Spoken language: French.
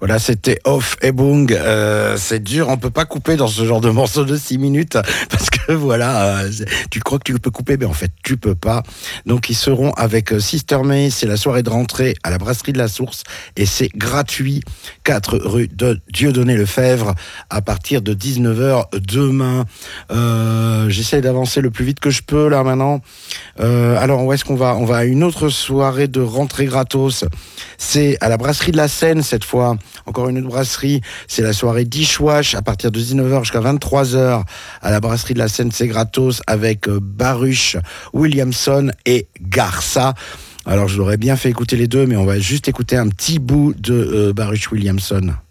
Voilà, c'était Off et Boong. C'est dur, on peut pas couper dans ce genre de morceau de 6 minutes parce que voilà, tu crois que tu peux couper, mais en fait tu peux pas. Donc ils seront avec Sister May, c'est la soirée de rentrée à la brasserie de la Source et c'est gratuit, 4 rue de Dieudonné-Lefebvre à partir de 19h demain. J'essaie d'avancer le plus vite que je peux là maintenant. Alors où est-ce qu'on va? On va à une autre soirée de rentrée gratos. C'est à la brasserie de la Seine cette fois. Encore une autre brasserie. C'est la soirée Dishwash à partir de 19h jusqu'à 23h. À la brasserie de la Seine, c'est gratos avec Baruch, Williamson et Garça. Alors je l'aurais bien fait écouter les deux, mais on va juste écouter un petit bout de Baruch Williamson.